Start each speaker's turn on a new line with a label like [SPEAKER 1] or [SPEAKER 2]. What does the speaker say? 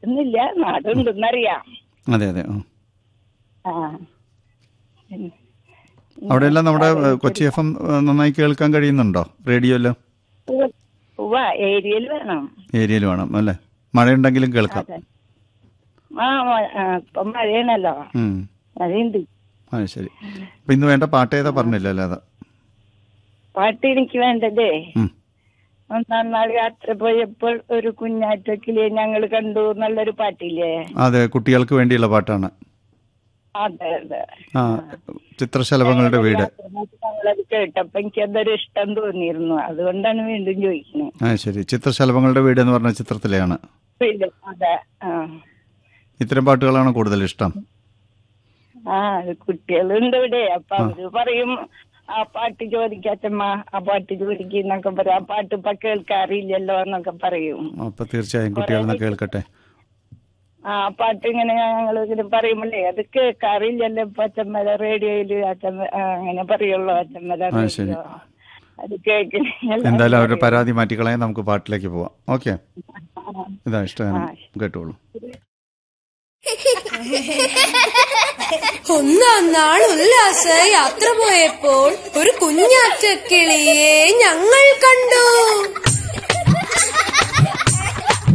[SPEAKER 1] നാടൊന്നുമില്ല, നാടുണ്ടെന്നറിയാം.
[SPEAKER 2] അതെ അതെ.
[SPEAKER 1] ആ
[SPEAKER 2] അവിടെയെല്ലാം നമ്മുടെ കൊച്ചി FM നന്നായി കേൾക്കാൻ കഴിയുന്നുണ്ടോ? റേഡിയോയിലോ?
[SPEAKER 1] ഏരിയയിൽ വേണം.
[SPEAKER 2] ഏരിയയിൽ വേണം അല്ലേ? മഴയുണ്ടെങ്കിലും കേൾക്കാം.
[SPEAKER 1] ഇപ്പൊ മഴയാണല്ലോ, മഴയുണ്ട്.
[SPEAKER 2] ശരി. അപ്പൊ ഇന്ന് വേണ്ട പാട്ട് ഏതാ പറഞ്ഞില്ല അല്ലാതെ?
[SPEAKER 1] പാട്ട് എനിക്ക് വേണ്ടതേ, ഒന്നാം നാൾ യാത്ര പോയപ്പോൾ ഒരു കുഞ്ഞാറ്റക്കിലെ ഞങ്ങൾ കണ്ടു എന്നുള്ളൊരു പാട്ടില്ലേ?
[SPEAKER 2] അതെ, കുട്ടികൾക്ക് വേണ്ടിയുള്ള പാട്ടാണ്.
[SPEAKER 1] അതെ അതെ.
[SPEAKER 2] ചിത്രശലഭങ്ങളുടെ വീട്.
[SPEAKER 1] ഞങ്ങളത് കേട്ടപ്പോ എനിക്ക് അതൊരു ഇഷ്ടം തോന്നിയിരുന്നു, അതുകൊണ്ടാണ് വീണ്ടും ചോദിക്കുന്നത്.
[SPEAKER 2] ശരി. ചിത്രശലഭങ്ങളുടെ വീട് എന്ന് പറഞ്ഞ ചിത്രത്തിലെയാണ്.
[SPEAKER 1] അതെ.
[SPEAKER 2] ഇത്തരം പാട്ടുകളാണ് കൂടുതൽ ഇഷ്ടം.
[SPEAKER 1] കുട്ടികളുണ്ട് ഇവിടെ, അപ്പൊ അവര് പറയും ആ പാട്ട് ചോദിക്കാച്ചമ്മ, ആ പാട്ട് ചോദിക്കുന്നൊക്കെ പറയും. ആ പാട്ട് ഇപ്പൊ കേൾക്കാറില്ലല്ലോ എന്നൊക്കെ പറയും.
[SPEAKER 2] അപ്പൊ തീർച്ചയായും കുട്ടികളെന്ന് കേൾക്കട്ടെ.
[SPEAKER 1] ആ പാട്ട് ഇങ്ങനെ ഞങ്ങൾ ഇങ്ങനെ പറയുമ്പോഴേ അത് കേൾക്കാറില്ലല്ലോ ഇപ്പൊ അച്ഛമ്മല റേഡിയോയില്. അച്ഛമ്മ അങ്ങനെ പറയുള്ളൂ, അച്ഛമ്മല റേഡിയോ അത് കേൾക്കില്ല.
[SPEAKER 2] എന്തായാലും അവരുടെ പരാതി മാറ്റിക്കളയാൻ നമുക്ക് പാട്ടിലേക്ക് പോവാം. ഓക്കെ, ഇതാ ഇഷ്ടം, കേട്ടോളൂ.
[SPEAKER 3] ഒന്നാം നാൾ ഉല്ലാസ യാത്ര പോയപ്പോൾ ഒരു കുഞ്ഞാറ്റക്കിളിയെ ഞങ്ങൾ കണ്ടു.